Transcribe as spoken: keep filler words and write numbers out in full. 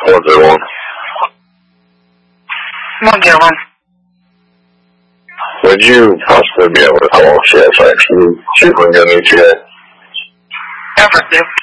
four zero one. one zero one. Would you possibly be able to call C S X and see if we can get an E T A? Affirmative.